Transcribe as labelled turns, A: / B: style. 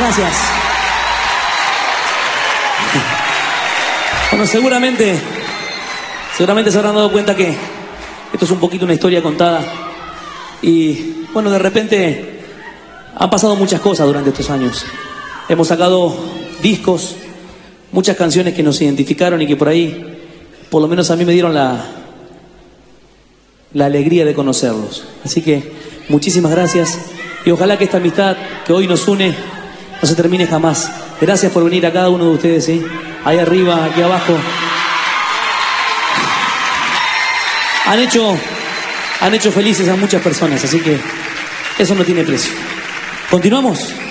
A: gracias. Bueno, seguramente se habrán dado cuenta que esto es un poquito una historia contada. Y bueno, de repente han pasado muchas cosas durante estos años. Hemos sacado discos, muchas canciones que nos identificaron y que por ahí, por lo menos a mí me dieron la alegría de conocerlos. Así que muchísimas gracias y ojalá que esta amistad que hoy nos une no se termine jamás. Gracias por venir a cada uno de ustedes, ¿sí? Ahí arriba, aquí abajo. Han hecho felices a muchas personas, así que eso no tiene precio. ¿Continuamos?